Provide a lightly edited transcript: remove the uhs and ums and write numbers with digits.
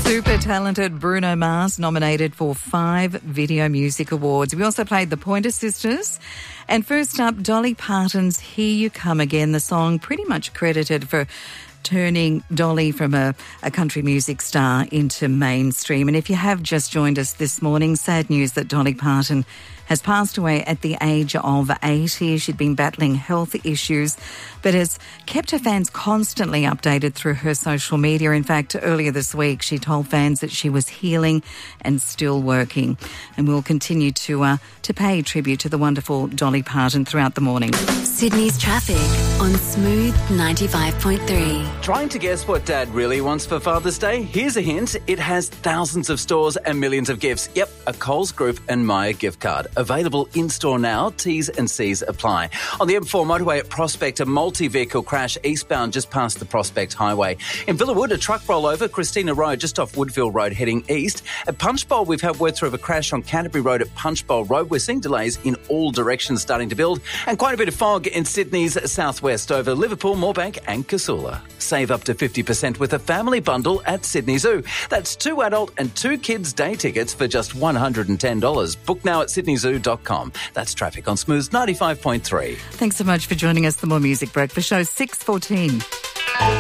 Super talented Bruno Mars nominated for 5 Video Music Awards. We also played the Pointer Sisters. And first up, Dolly Parton's Here You Come Again, the song pretty much credited for turning Dolly from a country music star into mainstream. And if you have just joined us this morning, sad news that Dolly Parton has passed away at the age of 80. She'd been battling health issues, but has kept her fans constantly updated through her social media. In fact, earlier this week, she told fans that she was healing and still working. And we'll continue to pay tribute to the wonderful Dolly Parton throughout the morning. Sydney's traffic on Smooth 95.3. Trying to guess what Dad really wants for Father's Day? Here's a hint. It has thousands of stores and millions of gifts. Yep, a Coles Group and Myer gift card. Available in-store now. T's and C's apply. On the M4 motorway at Prospect, a multi-vehicle crash eastbound just past the Prospect Highway. In Villawood, a truck rollover, Christina Road, just off Woodville Road heading east. At Punchbowl, we've had word through of a crash on Canterbury Road at Punchbowl Road. We're seeing delays in all directions starting to build. And quite a bit of fog in Sydney's southwest over Liverpool, Moorebank and Casula. Save up to 50% with a family bundle at Sydney Zoo. That's 2 adult and 2 kids day tickets for just $110. Book now at sydneyzoo.com. That's traffic on Smooth 95.3. Thanks so much for joining us. The More Music Breakfast Show, 6:14.